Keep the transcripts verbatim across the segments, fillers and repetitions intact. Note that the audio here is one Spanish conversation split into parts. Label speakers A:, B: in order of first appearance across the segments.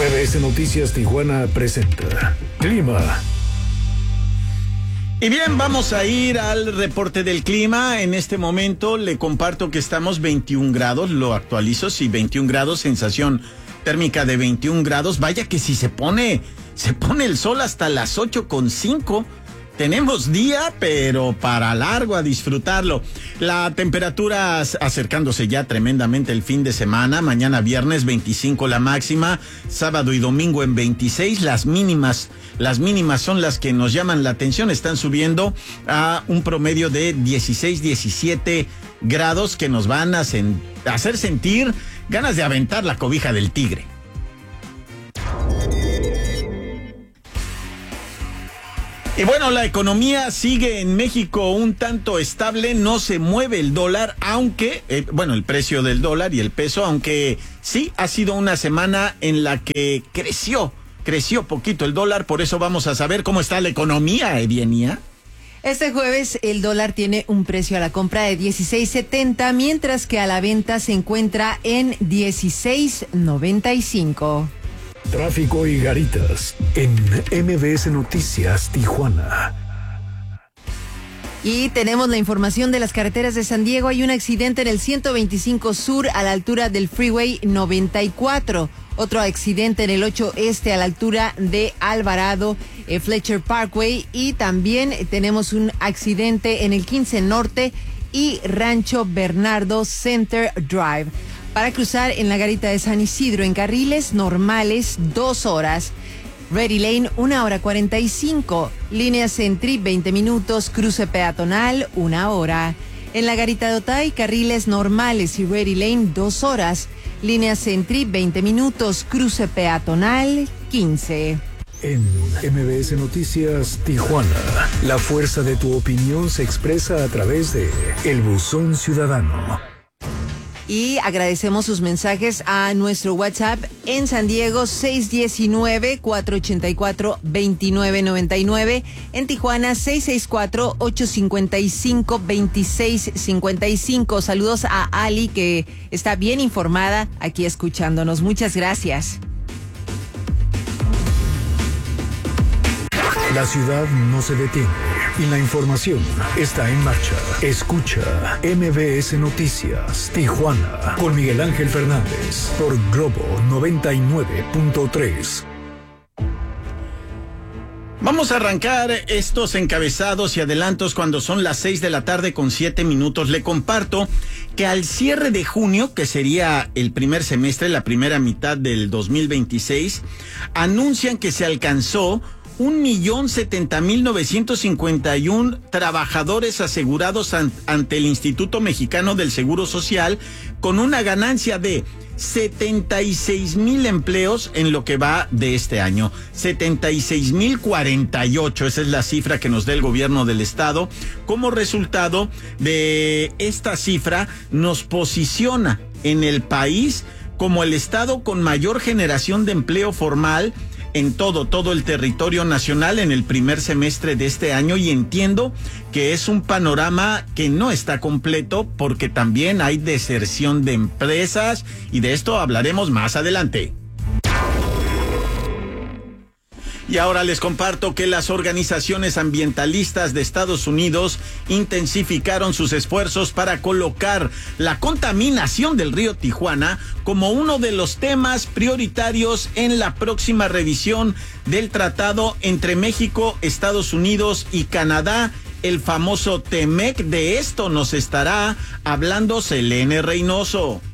A: M B S Noticias Tijuana presenta Clima.
B: Y bien, vamos a ir al reporte del clima. En este momento le comparto que estamos veintiún grados, lo actualizo, sí, veintiún grados, sensación térmica de veintiún grados. Vaya que si se pone, se pone el sol hasta las ocho con cinco. Tenemos día, pero para largo a disfrutarlo. La temperatura acercándose ya tremendamente el fin de semana. Mañana viernes veinticinco la máxima, sábado y domingo en veintiséis. Las mínimas, las mínimas son las que nos llaman la atención. Están subiendo a un promedio de dieciséis, diecisiete grados que nos van a sen- hacer sentir ganas de aventar la cobija del tigre. Y bueno, la economía sigue en México un tanto estable, no se mueve el dólar, aunque, eh, bueno, el precio del dólar y el peso, aunque sí ha sido una semana en la que creció, creció poquito el dólar, por eso vamos a saber cómo está la economía, Evienia.
C: Este jueves el dólar tiene un precio a la compra de dieciséis setenta, mientras que a la venta se encuentra en dieciséis noventa y cinco.
A: Tráfico y garitas en M B S Noticias Tijuana.
C: Y tenemos la información de las carreteras de San Diego. Hay un accidente en el ciento veinticinco Sur a la altura del Freeway noventa y cuatro. Otro accidente en el ocho Este a la altura de Alvarado, eh, Fletcher Parkway. Y también tenemos un accidente en el quince Norte y Rancho Bernardo Center Drive. Para cruzar en la garita de San Isidro en carriles normales, dos horas. Ready Lane, una hora cuarenta y cinco. Línea Sentry, veinte minutos. Cruce peatonal, una hora. En la garita de Otay, carriles normales y Ready Lane, dos horas. Línea Sentry, veinte minutos. Cruce peatonal, quince.
A: En M B S Noticias Tijuana, la fuerza de tu opinión se expresa a través de El Buzón Ciudadano.
C: Y agradecemos sus mensajes a nuestro WhatsApp en San Diego, seis uno nueve, cuatro ocho cuatro, dos nueve nueve nueve. En Tijuana, seis seis cuatro, ocho cinco cinco, dos seis cinco cinco. Saludos a Ali, que está bien informada aquí escuchándonos. Muchas gracias.
A: La ciudad no se detiene y la información está en marcha. Escucha M B S Noticias Tijuana con Miguel Ángel Fernández por Globo noventa y nueve punto tres.
B: Vamos a arrancar estos encabezados y adelantos cuando son las seis de la tarde con siete minutos. Le comparto que al cierre de junio, que sería el primer semestre, la primera mitad del dos mil veintiséis, anuncian que se alcanzó un millón setenta mil novecientos cincuenta y un trabajadores asegurados an, ante el Instituto Mexicano del Seguro Social, con una ganancia de setenta y seis mil empleos en lo que va de este año. setenta y seis mil cuarenta y ocho, esa es la cifra que nos da el gobierno del estado. Como resultado de esta cifra, nos posiciona en el país como el estado con mayor generación de empleo formal en todo, todo el territorio nacional en el primer semestre de este año, y entiendo que es un panorama que no está completo porque también hay deserción de empresas, y de esto hablaremos más adelante. Y ahora les comparto que las organizaciones ambientalistas de Estados Unidos intensificaron sus esfuerzos para colocar la contaminación del río Tijuana como uno de los temas prioritarios en la próxima revisión del tratado entre México, Estados Unidos y Canadá, el famoso TEMEC. De esto nos estará hablando Selene Reynoso.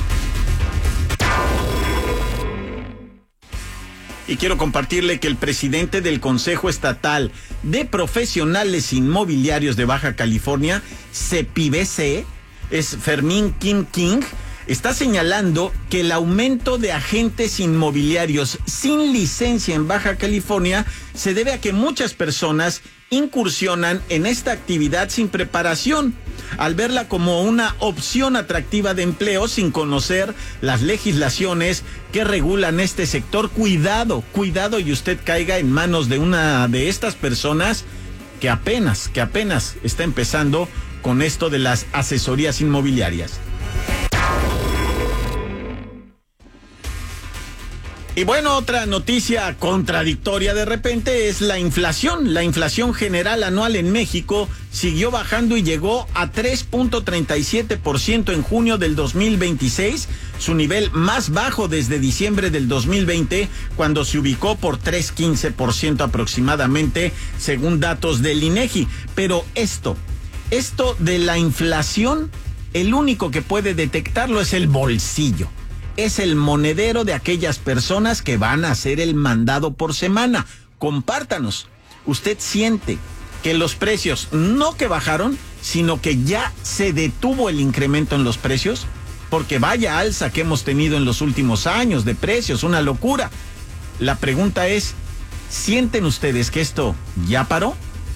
B: Y quiero compartirle que el presidente del Consejo Estatal de Profesionales Inmobiliarios de Baja California, CEPIBC, es Fermín Kim King, está señalando que el aumento de agentes inmobiliarios sin licencia en Baja California se debe a que muchas personas incursionan en esta actividad sin preparación, al verla como una opción atractiva de empleo sin conocer las legislaciones que regulan este sector. Cuidado, cuidado y usted caiga en manos de una de estas personas que apenas, que apenas está empezando con esto de las asesorías inmobiliarias. Y bueno, otra noticia contradictoria de repente es la inflación. La inflación general anual en México siguió bajando y llegó a tres punto treinta y siete por ciento en junio del dos mil veintiséis, su nivel más bajo desde diciembre del dos mil veinte, cuando se ubicó por tres punto quince por ciento aproximadamente, según datos del INEGI. Pero esto, esto de la inflación, el único que puede detectarlo es el bolsillo. Es el monedero de aquellas personas que van a hacer el mandado por semana. Compártanos. ¿Usted siente que los precios no que bajaron, sino que ya se detuvo el incremento en los precios? Porque vaya alza que hemos tenido en los últimos años de precios, una locura. La pregunta es, ¿sienten ustedes que esto ya paró?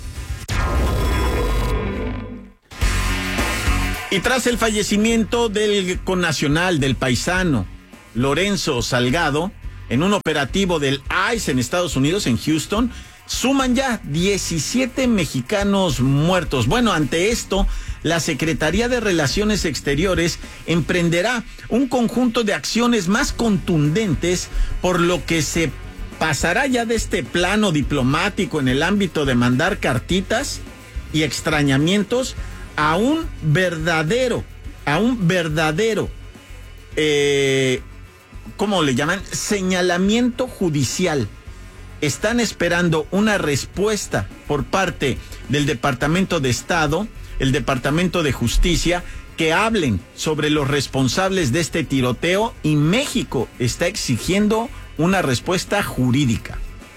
B: Y tras el fallecimiento del connacional, del paisano, Lorenzo Salgado, en un operativo del I C E en Estados Unidos, en Houston, suman ya diecisiete mexicanos muertos. Bueno, ante esto, la Secretaría de Relaciones Exteriores emprenderá un conjunto de acciones más contundentes, por lo que se pasará ya de este plano diplomático en el ámbito de mandar cartitas y extrañamientos a un verdadero, a un verdadero, eh, ¿cómo le llaman? Señalamiento judicial. Están esperando una respuesta por parte del Departamento de Estado, el Departamento de Justicia, que hablen sobre los responsables de este tiroteo, y México está exigiendo una respuesta jurídica.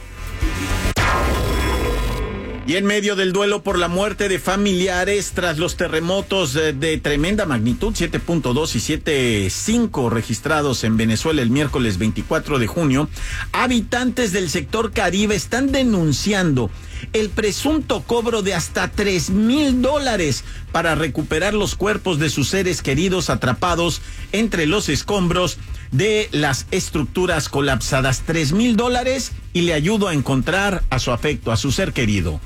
B: Y en medio del duelo por la muerte de familiares tras los terremotos de, de tremenda magnitud, siete punto dos y siete punto cinco registrados en Venezuela el miércoles veinticuatro de junio, habitantes del sector Caribe están denunciando el presunto cobro de hasta tres mil dólares para recuperar los cuerpos de sus seres queridos atrapados entre los escombros de las estructuras colapsadas. Tres mil dólares y le ayudo a encontrar a su afecto, a su ser querido.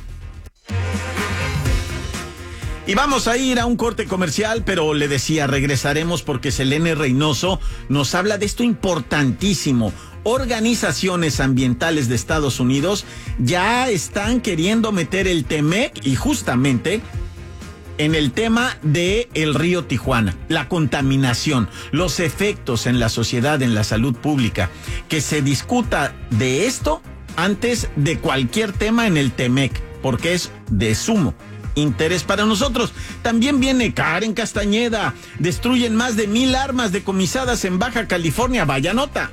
B: Y vamos a ir a un corte comercial, pero le decía, regresaremos porque Selene Reynoso nos habla de esto importantísimo. Organizaciones ambientales de Estados Unidos ya están queriendo meter el Temec, y justamente en el tema de el río Tijuana, la contaminación, los efectos en la sociedad, en la salud pública. Que se discuta de esto antes de cualquier tema en el Temec, porque es de sumo interés para nosotros. También viene Karen Castañeda. Destruyen más de mil armas decomisadas en Baja California. Vaya nota.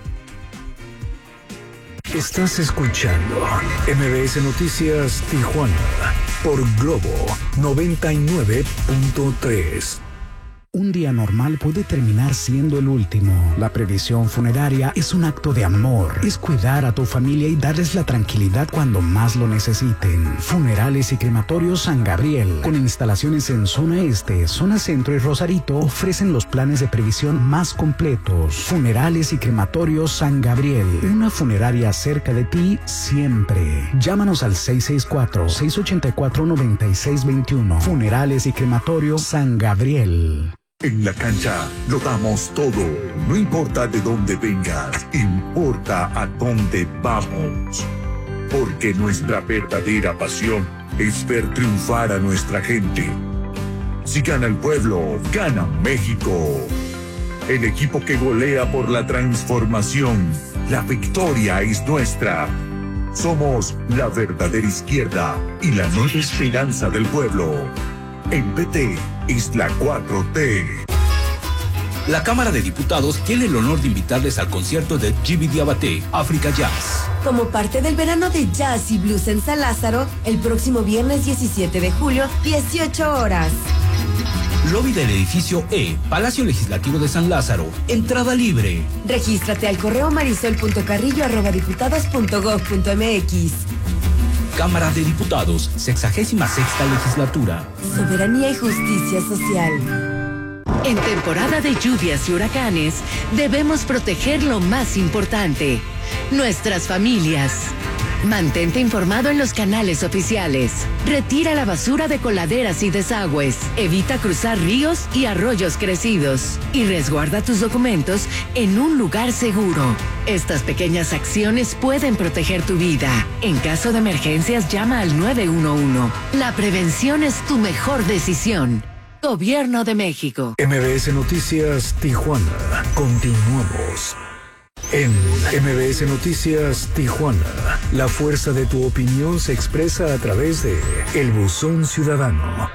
A: Estás escuchando M B S Noticias Tijuana por Globo noventa y nueve punto tres.
D: Un día normal puede terminar siendo el último. La previsión funeraria es un acto de amor. Es cuidar a tu familia y darles la tranquilidad cuando más lo necesiten. Funerales y Crematorios San Gabriel, con instalaciones en zona este, zona centro y Rosarito, ofrecen los planes de previsión más completos. Funerales y Crematorios San Gabriel, una funeraria cerca de ti siempre. Llámanos al seis seis cuatro, seis ocho cuatro, nueve seis dos uno. Funerales y Crematorios San Gabriel.
E: En la cancha lo damos todo, no importa de dónde vengas, importa a dónde vamos. Porque nuestra verdadera pasión es ver triunfar a nuestra gente. Si gana el pueblo, gana México. El equipo que golea por la transformación, la victoria es nuestra. Somos la verdadera izquierda y la nueva esperanza del pueblo. En P T es la cuatro T.
F: La Cámara de Diputados tiene el honor de invitarles al concierto de Gibi Diabaté, África Jazz.
G: Como parte del verano de jazz y blues en San Lázaro, el próximo viernes diecisiete de julio, dieciocho horas.
F: Lobby del edificio E, Palacio Legislativo de San Lázaro. Entrada libre.
G: Regístrate al correo marisol punto carrillo arroba diputados punto gov punto mx.
F: Cámara de Diputados, sexagésima sexta legislatura.
G: Soberanía y justicia social.
H: En temporada de lluvias y huracanes, debemos proteger lo más importante, nuestras familias. Mantente informado en los canales oficiales. Retira la basura de coladeras y desagües. Evita cruzar ríos y arroyos crecidos. Y resguarda tus documentos en un lugar seguro. Estas pequeñas acciones pueden proteger tu vida. En caso de emergencias, llama al nueve uno uno. La prevención es tu mejor decisión. Gobierno de México.
A: M B S Noticias Tijuana. Continuamos. En M B S Noticias Tijuana, la fuerza de tu opinión se expresa a través de El Buzón Ciudadano.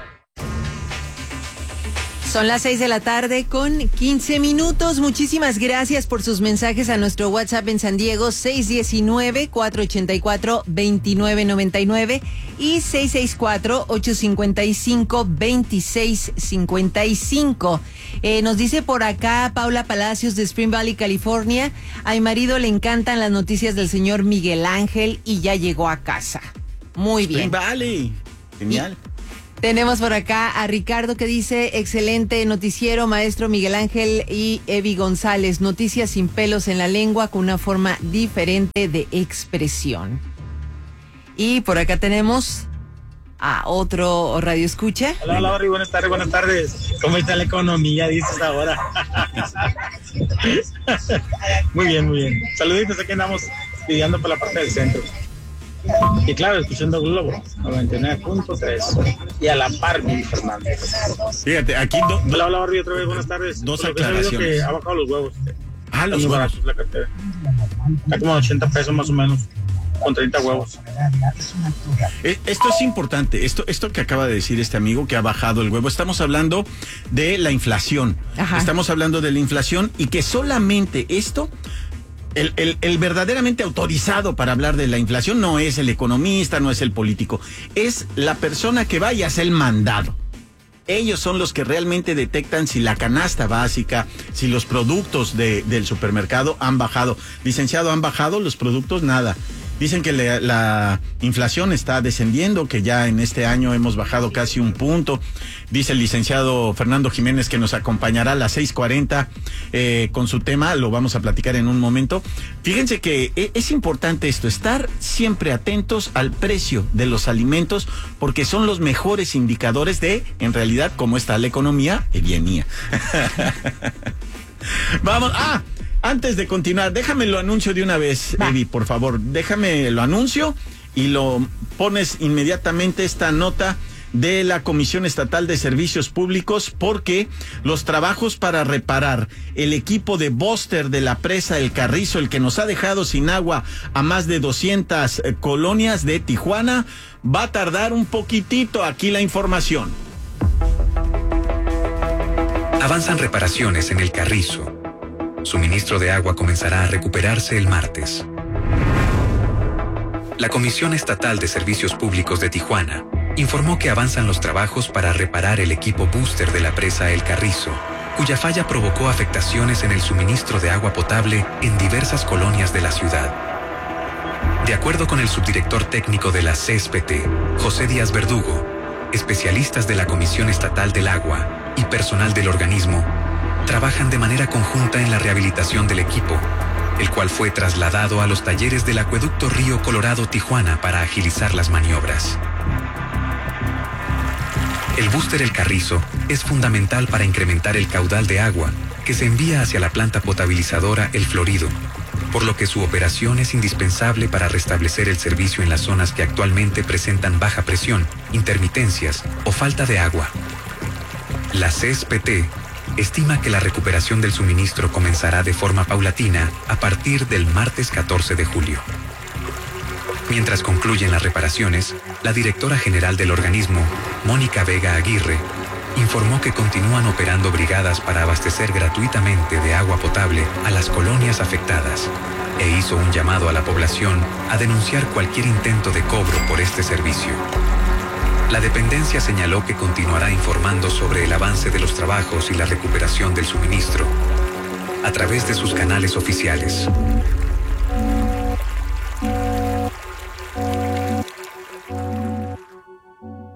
C: Son las seis de la tarde con quince minutos. Muchísimas gracias por sus mensajes a nuestro WhatsApp en San Diego, seis uno nueve, cuatro ocho cuatro, dos nueve nueve nueve y seis seis cuatro, ocho cinco cinco, dos seis cinco cinco. Eh, nos dice por acá Paula Palacios de Spring Valley, California. A mi marido le encantan las noticias del señor Miguel Ángel y ya llegó a casa. Muy bien.
B: Spring Valley. Genial.
C: Y tenemos por acá a Ricardo que dice, excelente noticiero, maestro Miguel Ángel y Evi González, noticias sin pelos en la lengua con una forma diferente de expresión. Y por acá tenemos a otro radio escucha.
I: Hola, hola, Barry, buenas tardes, buenas tardes. ¿Cómo está la economía, dices ahora? Muy bien, muy bien. Saluditos, aquí andamos pidiendo por la parte del centro. Y claro, escuchando Globo noventa y nueve punto tres y a la par, mi Fernández.
B: Fíjate, aquí do, do,
I: hola, hola, Barry, otra vez, buenas tardes.
B: Dos
I: Por lo que
B: aclaraciones.
I: Que ha bajado los huevos.
B: Ah, los
I: muy
B: huevos.
I: baratos la cartera. Está como ochenta pesos más o menos, con treinta huevos.
B: Esto es importante, esto, esto que acaba de decir este amigo que ha bajado el huevo. Estamos hablando de la inflación. Ajá. Estamos hablando de la inflación y que solamente esto... El, el, el verdaderamente autorizado para hablar de la inflación no es el economista, no es el político, es la persona que va y hace el mandado. Ellos son los que realmente detectan si la canasta básica, si los productos de, del supermercado han bajado. Licenciado, ¿han bajado los productos? Nada. Dicen que la, la inflación está descendiendo, que ya en este año hemos bajado casi un punto. Dice el licenciado Fernando Jiménez que nos acompañará a las seis cuarenta eh, con su tema, lo vamos a platicar en un momento. Fíjense que es importante esto, estar siempre atentos al precio de los alimentos, porque son los mejores indicadores de, en realidad, cómo está la economía, y bienía. Vamos, ah... Antes de continuar, déjame lo anuncio de una vez, Va. Evi, por favor. Déjame lo anuncio y lo pones inmediatamente esta nota de la Comisión Estatal de Servicios Públicos, porque los trabajos para reparar el equipo de búster de la presa El Carrizo, el que nos ha dejado sin agua a más de doscientas eh, colonias de Tijuana, va a tardar un poquitito. Aquí la información.
J: Avanzan reparaciones en El Carrizo. Suministro de agua comenzará a recuperarse el martes. La Comisión Estatal de Servicios Públicos de Tijuana informó que avanzan los trabajos para reparar el equipo búster de la presa El Carrizo, cuya falla provocó afectaciones en el suministro de agua potable en diversas colonias de la ciudad. De acuerdo con el subdirector técnico de la C E S P T, José Díaz Verdugo, especialistas de la Comisión Estatal del Agua y personal del organismo trabajan de manera conjunta en la rehabilitación del equipo, el cual fue trasladado a los talleres del acueducto Río Colorado Tijuana para agilizar las maniobras. El búster El Carrizo es fundamental para incrementar el caudal de agua que se envía hacia la planta potabilizadora El Florido, por lo que su operación es indispensable para restablecer el servicio en las zonas que actualmente presentan baja presión, intermitencias o falta de agua. La C E S P T estima que la recuperación del suministro comenzará de forma paulatina a partir del martes catorce de julio. Mientras concluyen las reparaciones, la directora general del organismo, Mónica Vega Aguirre, informó que continúan operando brigadas para abastecer gratuitamente de agua potable a las colonias afectadas e hizo un llamado a la población a denunciar cualquier intento de cobro por este servicio. La dependencia señaló que continuará informando sobre el avance de los trabajos y la recuperación del suministro a través de sus canales oficiales.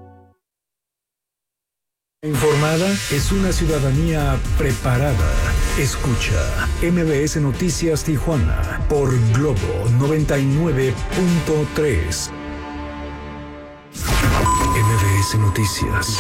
A: Informada es una ciudadanía preparada. Escucha M V S Noticias Tijuana por Globo noventa y nueve punto tres. M V S Noticias.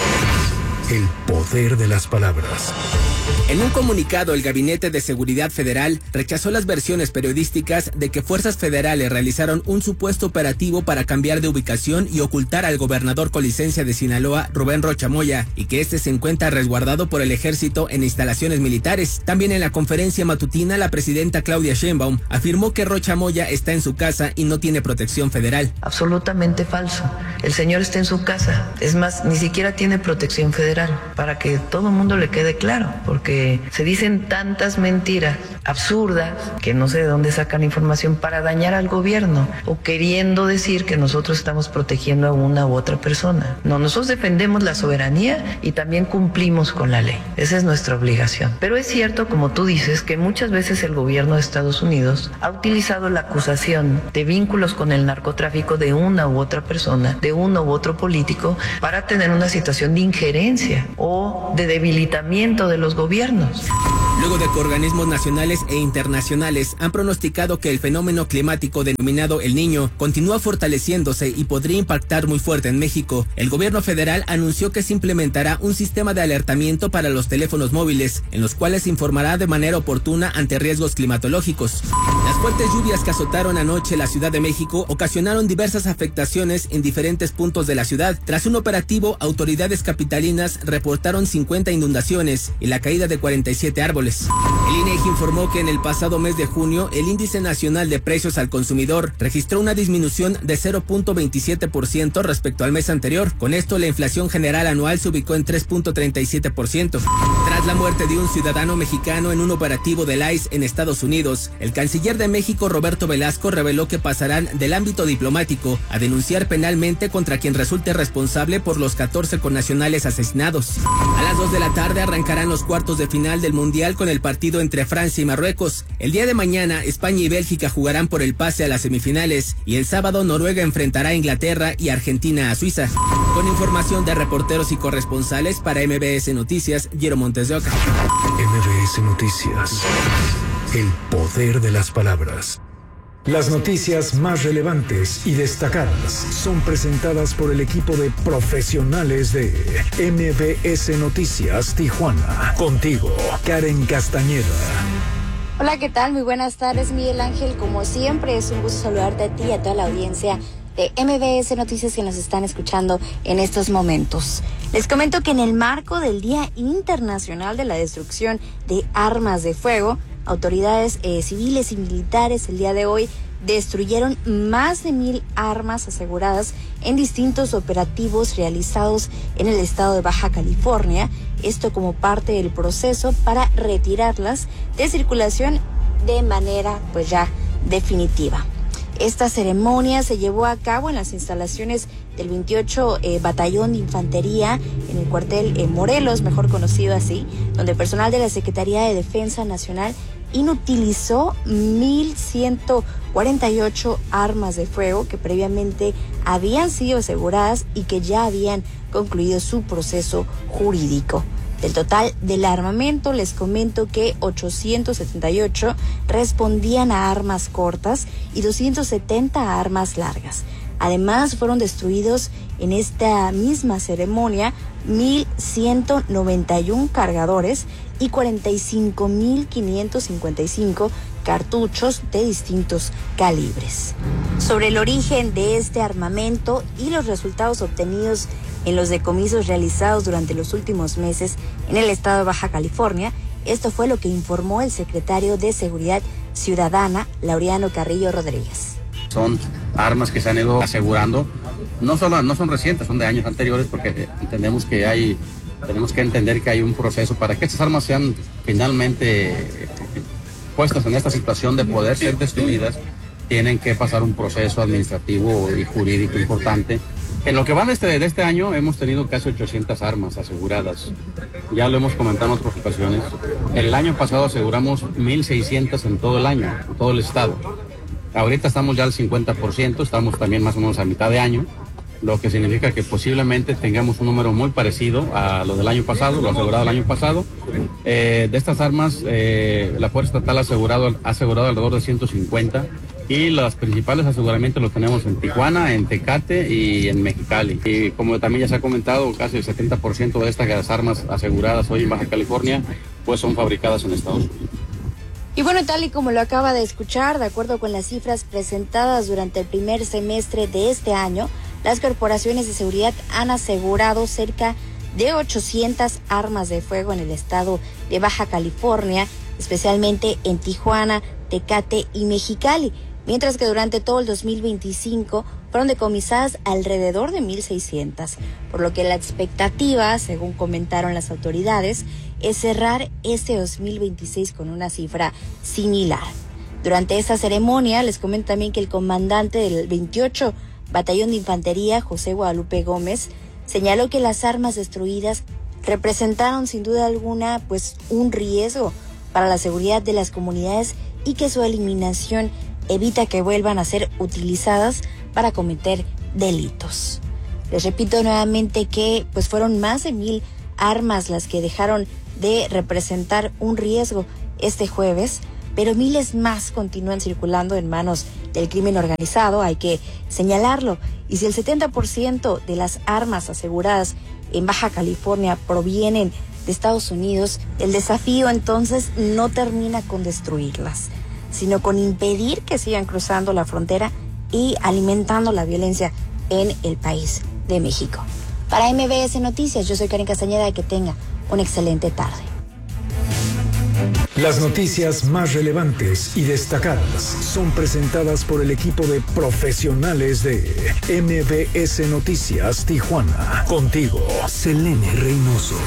A: El poder de las palabras.
K: En un comunicado, el Gabinete de Seguridad Federal rechazó las versiones periodísticas de que fuerzas federales realizaron un supuesto operativo para cambiar de ubicación y ocultar al gobernador con licencia de Sinaloa, Rubén Rocha Moya, y que este se encuentra resguardado por el ejército en instalaciones militares. También en la conferencia matutina, la presidenta Claudia Sheinbaum afirmó que Rocha Moya está en su casa y no tiene protección federal.
L: Absolutamente falso. El señor está en su casa. Es más, ni siquiera tiene protección federal, para que todo el mundo le quede claro, porque se dicen tantas mentiras absurdas que no sé de dónde sacan información para dañar al gobierno o queriendo decir que nosotros estamos protegiendo a una u otra persona. No, nosotros defendemos la soberanía y también cumplimos con la ley. Esa es nuestra obligación. Pero es cierto, como tú dices, que muchas veces el gobierno de Estados Unidos ha utilizado la acusación de vínculos con el narcotráfico de una u otra persona, de uno u otro político, para tener una situación de injerencia o de debilitamiento de los gobiernos.
K: Luego de que organismos nacionales e internacionales han pronosticado que el fenómeno climático denominado El Niño continúa fortaleciéndose y podría impactar muy fuerte en México, el gobierno federal anunció que se implementará un sistema de alertamiento para los teléfonos móviles, en los cuales se informará de manera oportuna ante riesgos climatológicos. Las fuertes lluvias que azotaron anoche la Ciudad de México ocasionaron diversas afectaciones en diferentes puntos de la ciudad. Tras un operativo, autoridades capitalinas reportaron cincuenta inundaciones y la caída de cuarenta y siete árboles. El INEGI informó que en el pasado mes de junio el índice nacional de precios al consumidor registró una disminución de cero punto veintisiete por ciento respecto al mes anterior. Con esto, la inflación general anual se ubicó en tres punto treinta y siete por ciento. Tras la muerte de un ciudadano mexicano en un operativo del I C E en Estados Unidos, el canciller de México, Roberto Velasco, reveló que pasarán del ámbito diplomático a denunciar penalmente contra quien resulte responsable por los catorce connacionales asesinados. A las dos de la tarde arrancarán los cuartos de final del Mundial con el partido entre Francia y Marruecos. El día de mañana, España y Bélgica jugarán por el pase a las semifinales y el sábado Noruega enfrentará a Inglaterra y Argentina a Suiza. Con información de reporteros y corresponsales para M V S Noticias, Jero Montes de Oca.
A: M V S Noticias. El poder de las palabras. Las noticias más relevantes y destacadas son presentadas por el equipo de profesionales de M V S Noticias Tijuana. Contigo, Karen Castañeda.
M: Hola, ¿qué tal? Muy buenas tardes, Miguel Ángel. Como siempre, es un gusto saludarte a ti y a toda la audiencia de M V S Noticias que nos están escuchando en estos momentos. Les comento que en el marco del Día Internacional de la Destrucción de Armas de Fuego, autoridades eh, civiles y militares el día de hoy destruyeron más de mil armas aseguradas en distintos operativos realizados en el estado de Baja California, esto como parte del proceso para retirarlas de circulación de manera pues ya definitiva. Esta ceremonia se llevó a cabo en las instalaciones del veintiocho eh, Batallón de Infantería en el cuartel eh, Morelos, mejor conocido así, donde personal de la Secretaría de Defensa Nacional inutilizó mil ciento cuarenta y ocho armas de fuego que previamente habían sido aseguradas y que ya habían concluido su proceso jurídico. Del total del armamento, les comento que ochocientos setenta y ocho respondían a armas cortas y doscientos setenta a armas largas. Además, fueron destruidos en esta misma ceremonia mil ciento noventa y uno cargadores y cuarenta y cinco mil quinientos cincuenta y cinco cartuchos de distintos calibres. Sobre el origen de este armamento y los resultados obtenidos en los decomisos realizados durante los últimos meses en el estado de Baja California, esto fue lo que informó el secretario de Seguridad Ciudadana, Laureano Carrillo Rodríguez.
N: Son armas que se han ido asegurando, no solo no son recientes, son de años anteriores, porque entendemos que hay, tenemos que entender que hay un proceso para que estas armas sean finalmente puestas en esta situación de poder ser destruidas. Tienen que pasar un proceso administrativo y jurídico importante. En lo que va de este, de este año hemos tenido casi ochocientas armas aseguradas. Ya lo hemos comentado en otras ocasiones. El año pasado aseguramos mil seiscientas en todo el año, en todo el estado. Ahorita estamos ya al cincuenta por ciento, estamos también más o menos a mitad de año. lo que significa que posiblemente tengamos un número muy parecido a lo del año pasado, lo asegurado el año pasado. Eh, de estas armas, eh, la Fuerza Estatal ha asegurado, ha asegurado alrededor de ciento cincuenta y los principales aseguramientos los tenemos en Tijuana, en Tecate y en Mexicali. Y como también ya se ha comentado, casi el setenta por ciento de estas armas aseguradas hoy en Baja California pues son fabricadas en Estados Unidos.
M: Y bueno, tal y como lo acaba de escuchar, de acuerdo con las cifras presentadas durante el primer semestre de este año, las corporaciones de seguridad han asegurado cerca de ochocientas armas de fuego en el estado de Baja California, especialmente en Tijuana, Tecate y Mexicali, mientras que durante todo el dos mil veinticinco fueron decomisadas alrededor de mil seiscientas, por lo que la expectativa, según comentaron las autoridades, es cerrar este dos mil veintiséis con una cifra similar. Durante esta ceremonia, les comento también que el comandante del veintiocho Batallón de Infantería, José Guadalupe Gómez, señaló que las armas destruidas representaron sin duda alguna pues un riesgo para la seguridad de las comunidades y que su eliminación evita que vuelvan a ser utilizadas para cometer delitos. Les repito nuevamente que pues fueron más de mil armas las que dejaron de representar un riesgo este jueves, pero miles más continúan circulando en manos del crimen organizado, hay que señalarlo. Y si el setenta por ciento de las armas aseguradas en Baja California provienen de Estados Unidos, el desafío entonces no termina con destruirlas, sino con impedir que sigan cruzando la frontera y alimentando la violencia en el país de México. Para M B S Noticias, yo soy Karen Castañeda y que tenga una excelente tarde.
A: Las noticias más relevantes y destacadas son presentadas por el equipo de profesionales de M B S Noticias Tijuana. Contigo, Selene Reynoso.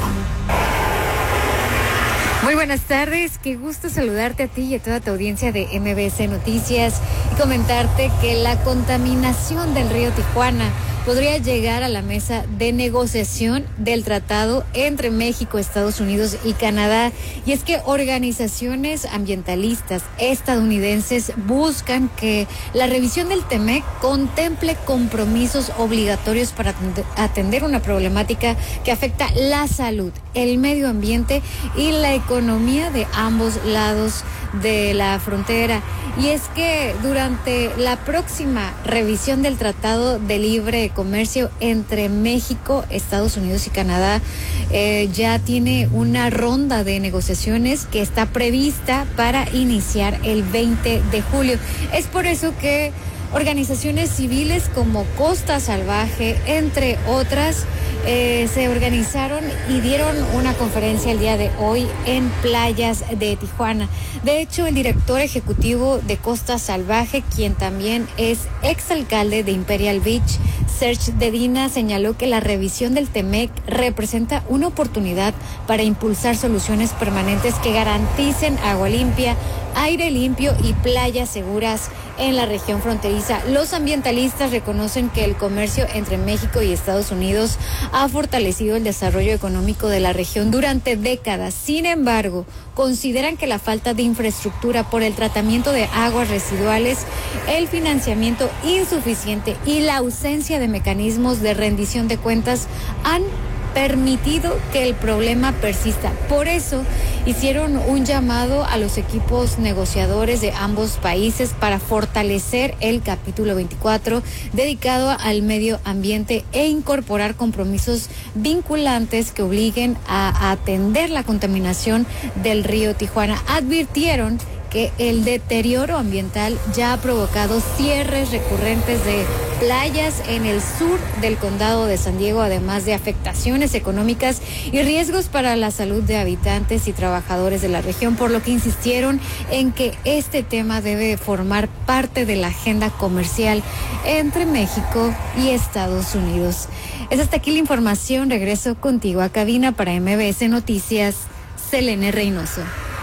O: Muy buenas tardes, qué gusto saludarte a ti y a toda tu audiencia de M B S Noticias y comentarte que la contaminación del río Tijuana podría llegar a la mesa de negociación del tratado entre México, Estados Unidos y Canadá. Y es que organizaciones ambientalistas estadounidenses buscan que la revisión del TEMEC contemple compromisos obligatorios para atender una problemática que afecta la salud, el medio ambiente y la economía de ambos lados de la frontera. Y es que durante la próxima revisión del Tratado de Libre Comercio entre México, Estados Unidos y Canadá, eh, ya tiene una ronda de negociaciones que está prevista para iniciar el veinte de julio. Es por eso que organizaciones civiles como Costa Salvaje, entre otras, eh, se organizaron y dieron una conferencia el día de hoy en playas de Tijuana. De hecho, el director ejecutivo de Costa Salvaje, quien también es exalcalde de Imperial Beach, Serge Dedina, señaló que la revisión del TEMEC representa una oportunidad para impulsar soluciones permanentes que garanticen agua limpia, aire limpio y playas seguras en la región fronteriza. Los ambientalistas reconocen que el comercio entre México y Estados Unidos ha fortalecido el desarrollo económico de la región durante décadas. Sin embargo, consideran que la falta de infraestructura por el tratamiento de aguas residuales, el financiamiento insuficiente y la ausencia de mecanismos de rendición de cuentas han permitido que el problema persista. Por eso hicieron un llamado a los equipos negociadores de ambos países para fortalecer el capítulo veinticuatro dedicado al medio ambiente e incorporar compromisos vinculantes que obliguen a atender la contaminación del río Tijuana. Advirtieron que el deterioro ambiental ya ha provocado cierres recurrentes de playas en el sur del condado de San Diego, además de afectaciones económicas y riesgos para la salud de habitantes y trabajadores de la región, por lo que insistieron en que este tema debe formar parte de la agenda comercial entre México y Estados Unidos. Es hasta aquí la información. Regreso contigo a cabina para M B S Noticias, Selene Reynoso.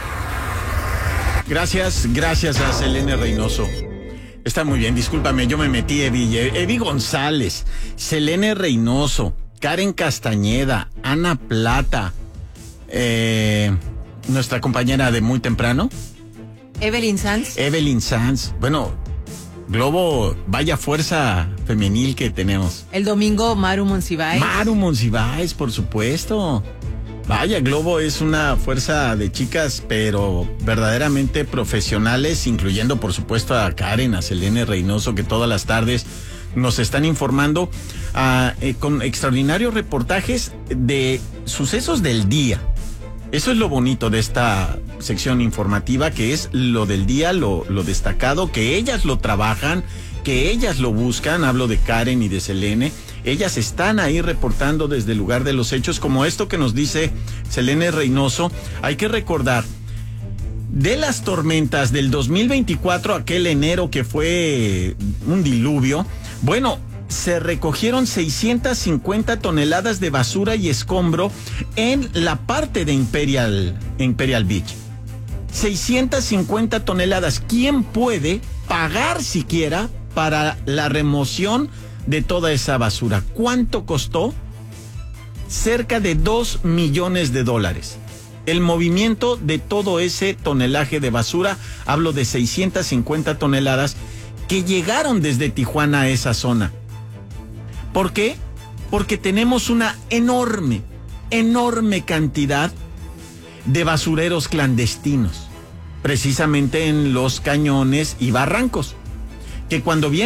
B: Gracias, gracias a Selene Reynoso. Está muy bien, discúlpame, yo me metí, Evi, Evi González, Selene Reynoso, Karen Castañeda, Ana Plata, eh, nuestra compañera de muy temprano.
C: Evelyn Sanz.
B: Evelyn Sanz, bueno, Globo, vaya fuerza femenil que tenemos.
C: El domingo, Maru Monsiváis.
B: Maru Monsiváis, por supuesto. Vaya, Globo es una fuerza de chicas, pero verdaderamente profesionales, incluyendo, por supuesto, a Karen, a Selene Reynoso, que todas las tardes nos están informando uh, eh, con extraordinarios reportajes de sucesos del día. Eso es lo bonito de esta sección informativa, que es lo del día, lo, lo destacado, que ellas lo trabajan, que ellas lo buscan. Hablo de Karen y de Selene. Ellas están ahí reportando desde el lugar de los hechos, como esto que nos dice Selene Reynoso. Hay que recordar, de las tormentas del dos mil veinticuatro, aquel enero que fue un diluvio, bueno, se recogieron seiscientas cincuenta toneladas de basura y escombro en la parte de Imperial, Imperial Beach. seiscientas cincuenta toneladas. ¿Quién puede pagar siquiera para la remoción de toda esa basura? ¿Cuánto costó? Cerca de dos millones de dólares. El movimiento de todo ese tonelaje de basura, hablo de seiscientas cincuenta toneladas que llegaron desde Tijuana a esa zona. ¿Por qué? Porque tenemos una enorme, enorme cantidad de basureros clandestinos, precisamente en los cañones y barrancos, que cuando vienen